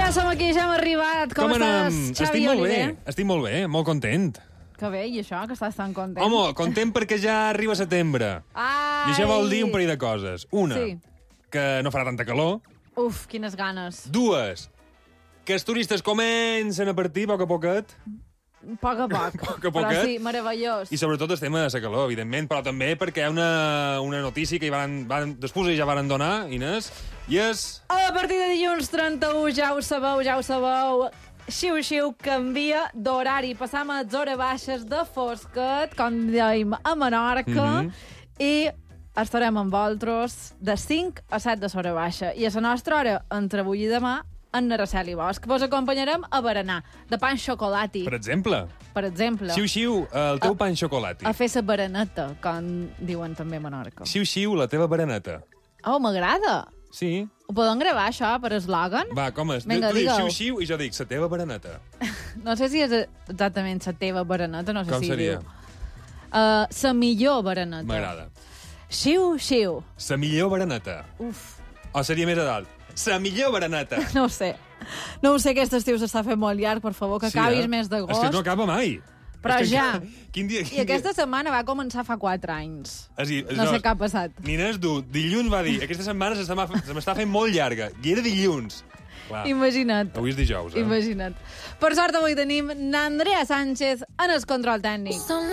som aquí, ja hem arribat. Com estàs, Xavi Oliver? Estic molt bé, molt content. Que bé, i això, que estàs tan content? Home, content perquè ja arriba setembre. Ai! I això vol dir un parell de coses. Una, que no farà tanta calor. Uf, quines ganes. Dues, que els turistes comencen a partir a poc a poquet. Poc a poc. Però sí, meravellós. I sobretot el tema de la calor, evidentment, però també perquè hi ha una notícia que després ja van donar, Inés, i és... A partir de dilluns 31, ja ho sabeu, Xiu-Xiu canvia d'horari. Passam a les hores baixes de fosquet, com dèiem, a Menorca, i estarem amb vosaltres de 5 a 7 de l'hora baixa. I a la nostra hora, entre avui i demà, en Araceli Bosch. Vos acompanyarem a berenar, de pa amb xocolati. Per exemple. Xiu-Xiu, el teu pa amb xocolati. A fer la bereneta, com diuen també a Menorca. Xiu-Xiu, la teva bereneta. Oh, m'agrada. Sí. Ho podem gravar, això, per eslògan? Va, com és? Vinga, tu dius xiu-xiu i jo dic, la teva bereneta. No sé si és exactament la teva bereneta, no sé com si seria? La millor bereneta. M'agrada. Xiu-xiu. La millor bereneta. Uf. O seria més a dalt. La millor bereneta. No ho sé. No ho sé, aquest estiu s'està fent molt llarg, per favor, que acabis més d'agost. És que no acaba mai. Però ja. Quin dia? I aquesta setmana va començar fa 4 anys. No sé què ha passat. N'Inés, dilluns va dir, aquesta setmana se m'està fent molt llarga. I era dilluns. Imagina't. Avui és dijous, Imagina't. Per sort, avui tenim n'Andrea Sánchez en el control tècnic.